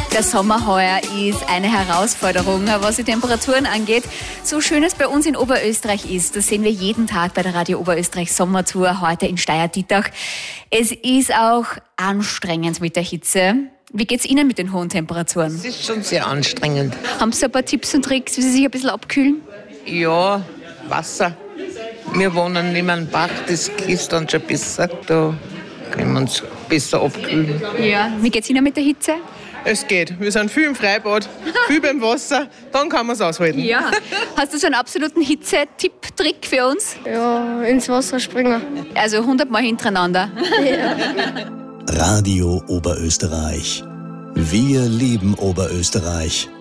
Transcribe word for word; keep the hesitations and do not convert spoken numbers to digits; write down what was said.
Der Sommer heuer ist eine Herausforderung, was die Temperaturen angeht. So schön es bei uns in Oberösterreich ist, das sehen wir jeden Tag bei der Radio Oberösterreich Sommertour, heute in Steyr-Dittach. Es ist auch anstrengend mit der Hitze. Wie geht's Ihnen mit den hohen Temperaturen? Es ist schon sehr anstrengend. Haben Sie ein paar Tipps und Tricks, wie Sie sich ein bisschen abkühlen? Ja, Wasser. Wir wohnen neben einem Bach, das ist dann schon besser. Da können wir uns besser abkühlen. Ja. Wie geht's Ihnen mit der Hitze? Es geht. Wir sind viel im Freibad, viel beim Wasser, dann kann man es aushalten. Ja. Hast du so einen absoluten Hitze-Tipp, Trick für uns? Ja, ins Wasser springen. Also hundertmal hintereinander. Ja. Radio Oberösterreich. Wir lieben Oberösterreich.